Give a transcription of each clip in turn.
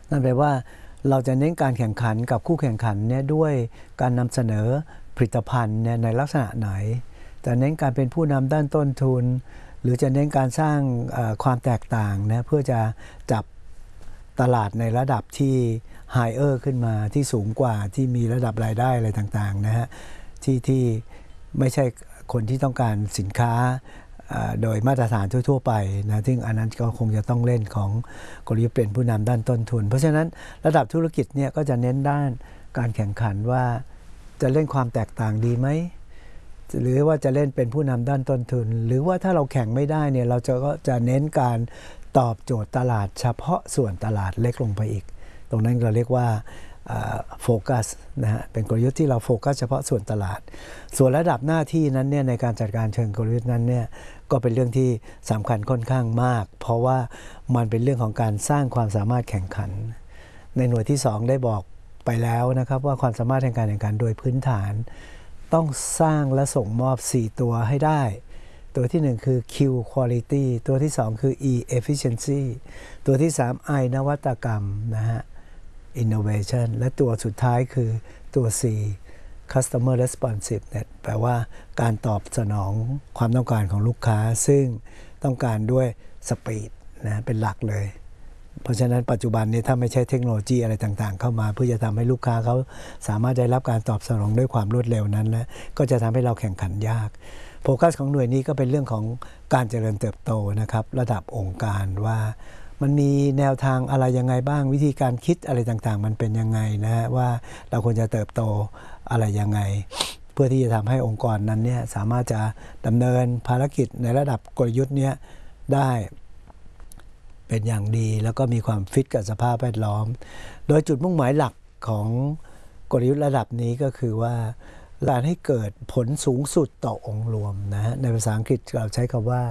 นั่นแปลว่าเราจะเน้นการแข่งขันกับคู่แข่งขันเนี่ยด้วยการนำเสนอผลิตภัณฑ์เนี่ยในลักษณะไหนจะเน้นการเป็นผู้นำด้านต้นทุนหรือจะเน้นการสร้างความแตกต่างนะเพื่อจะจับตลาดในระดับที่ไฮเออร์ขึ้นมาที่สูงกว่าที่มีระดับรายได้อะไรต่างๆนะฮะที่ไม่ใช่คนที่ต้องการสินค้าโดยมาตรฐานทั่วๆไปนะซึ่งอันนั้นก็คงจะต้องเล่นของกลยุทธ์เป็นผู้นำด้านต้นทุนเพราะฉะนั้นระดับธุรกิจเนี่ยก็จะเน้นด้านการแข่งขันว่าจะเล่นความแตกต่างดีไหมหรือว่าจะเล่นเป็นผู้นำด้านต้นทุนหรือว่าถ้าเราแข่งไม่ได้เนี่ยเราก็จะเน้นการตอบโจทย์ตลาดเฉพาะส่วนตลาดเล็กลงไปอีกตรงนั้นเราเรียกว่าโฟกัสนะฮะเป็นกลยุทธ์ที่เราโฟกัสเฉพาะส่วนตลาดส่วนระดับหน้าที่นั้นเนี่ยในการจัดการเชิงกลยุทธ์นั้นเนี่ยก็เป็นเรื่องที่สำคัญค่อนข้างมากเพราะว่ามันเป็นเรื่องของการสร้างความสามารถแข่งขันในหน่วยที่2ได้บอกไปแล้วนะครับว่าความสามารถในการแข่งขันโดยพื้นฐานต้องสร้างและส่งมอบ4ตัวให้ได้ตัวที่1คือ Q quality ตัวที่2คือ E efficiency ตัวที่3 I นวัตกรรมนะฮะinnovation และตัวสุดท้ายคือตัว C customer responsiveness แปลว่าการตอบสนองความต้องการของลูกค้าซึ่งต้องการด้วยสปีดนะเป็นหลักเลยเพราะฉะนั้นปัจจุบันนี้ถ้าไม่ใช่เทคโนโลยีอะไรต่างๆเข้ามาเพื่อจะทำให้ลูกค้าเขาสามารถได้รับการตอบสนองด้วยความรวดเร็วนั้นนะก็จะทำให้เราแข่งขันยากโฟกัสของหน่วยนี้ก็เป็นเรื่องของการเจริญเติบโตนะครับระดับองค์การว่ามันมีแนวทางอะไรยังไงบ้างวิธีการคิดอะไรต่างๆมันเป็นยังไงนะฮะว่าเราควรจะเติบโตอะไรยังไงเพื่อที่จะทำให้องค์กรนั้นเนี่ยสามารถจะดำเนินภารกิจในระดับกลยุทธ์เนี้ยได้เป็นอย่างดีแล้วก็มีความฟิตกับสภาพแวดล้อมโดยจุดมุ่งหมายหลักของกลยุทธ์ระดับนี้ก็คือว่าการให้เกิดผลสูงสุดต่อองค์รวมนะฮะในภาษาอังกฤษเราใช้คำว่า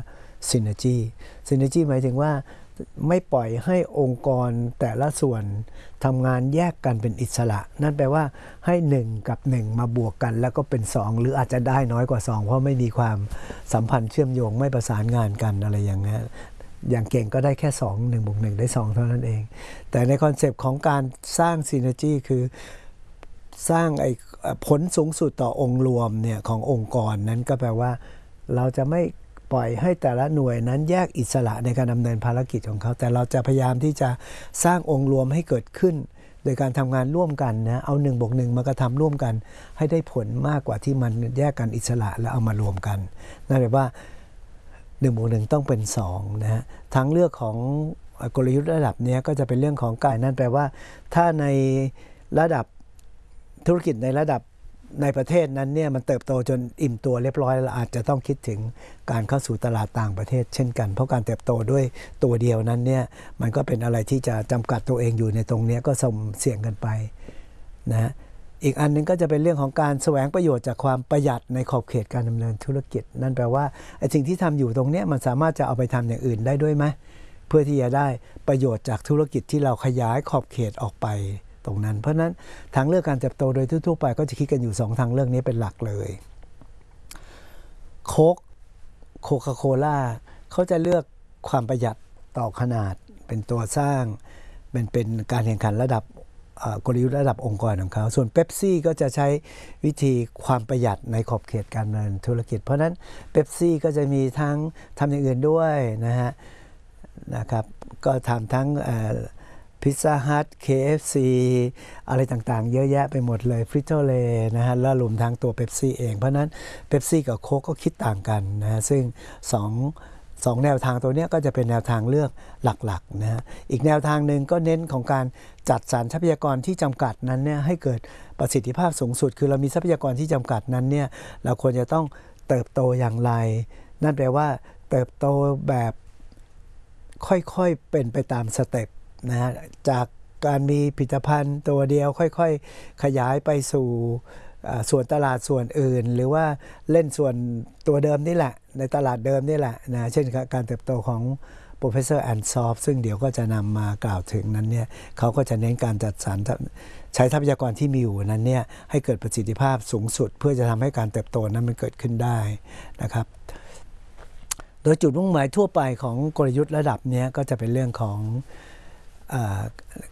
synergy หมายถึงว่าไม่ปล่อยให้องค์กรแต่ละส่วนทำงานแยกกันเป็นอิสระนั่นแปลว่าให้1กับ1มาบวกกันแล้วก็เป็น2หรืออาจจะได้น้อยกว่า2เพราะไม่มีความสัมพันธ์เชื่อมโยงไม่ประสานงานกันอะไรอย่างเงี้ยอย่างเก่งก็ได้แค่2 1บวก1ได้2เท่านั้นเองแต่ในคอนเซปต์ของการสร้าง synergy คือสร้างผลสูงสุดต่อองค์รวมเนี่ยขององค์กรนั้นก็แปลว่าเราจะไม่ปล่อยให้แต่ละหน่วยนั้นแยกอิสระในการดำเนินภารกิจของเขาแต่เราจะพยายามที่จะสร้างองค์รวมให้เกิดขึ้นโดยการทำงานร่วมกันนะเอา1 บวก 1มากระทำร่วมกันให้ได้ผลมากกว่าที่มันแยกกันอิสระแล้วเอามารวมกันนั่นแปลว่า1 บวก 1ต้องเป็น2นะฮะทางเลือกของกลยุทธ์ระดับนี้ก็จะเป็นเรื่องของการนั่นแปลว่าถ้าในระดับธุรกิจในระดับในประเทศนั้นเนี่ยมันเติบโตจนอิ่มตัวเรียบร้อยเราอาจจะต้องคิดถึงการเข้าสู่ตลาดต่างประเทศเช่นกันเพราะการเติบโตด้วยตัวเดียวนั้นเนี่ยมันก็เป็นอะไรที่จะจำกัดตัวเองอยู่ในตรงนี้ก็สุ่มเสี่ยงกันไปนะอีกอันนึงก็จะเป็นเรื่องของการแสวงประโยชน์จากความประหยัดในขอบเขตการดำเนินธุรกิจนั่นแปลว่าไอ้สิ่งที่ทำอยู่ตรงนี้มันสามารถจะเอาไปทำอย่างอื่นได้ด้วยไหมเพื่อที่จะได้ประโยชน์จากธุรกิจที่เราขยายขอบเขตออกไปตรงนั้นเพราะนั้นทางเลือกการเติบโตโดยทั่วๆไปก็จะคิดกันอยู่2ทางเลือกนี้เป็นหลักเลยโคคาโคล่าเขาจะเลือกความประหยัดต่อขนาดเป็นตัวสร้างเป็นการแข่งขันระดับกลยุทธ์ระดับองค์กรของเขาส่วนเป๊ปซี่ก็จะใช้วิธีความประหยัดในขอบเขตการดำเนินธุรกิจเพราะนั้นเป๊ปซี่ก็จะมีทั้งทำอย่างอื่นด้วยนะครับก็ทำทั้งพิซซ่าฮัท KFC อะไรต่างๆเยอะแยะไปหมดเลยฟริโตเลนะฮะแล้วรวมทั้งตัวเป๊ปซี่เองเพราะนั้นเป๊ปซี่กับโค้กก็คิดต่างกันนะฮะซึ่งสองแนวทางตัวนี้ก็จะเป็นแนวทางเลือกหลักๆนะฮะอีกแนวทางหนึ่งก็เน้นของการจัดสรรทรัพยากรที่จำกัดนั้นเนี่ยให้เกิดประสิทธิภาพสูงสุดคือเรามีทรัพยากรที่จำกัดนั้นเนี่ยเราควรจะต้องเติบโตอย่างไรนั่นแปลว่าเติบโตแบบค่อยๆเป็นไปตามสเต็ปนะฮะจากการมีผลิตภัณฑ์ตัวเดียวค่อยๆขยายไปสู่ส่วนตลาดส่วนอื่นหรือว่าเล่นส่วนตัวเดิมนี่แหละในตลาดเดิมนี่แหละนะเช่นการเติบโตของ Professor Ansoff ซึ่งเดี๋ยวก็จะนำมากล่าวถึงนั้นเนี่ยเขาก็จะเน้นการจัดสรรใช้ทรัพยากรที่มีอยู่นั้นเนี่ยให้เกิดประสิทธิภาพสูงสุดเพื่อจะทำให้การเติบโตนั้นมันเกิดขึ้นได้นะครับโดยจุดมุ่งหมายทั่วไปของกลยุทธ์ระดับนี้ก็จะเป็นเรื่องของ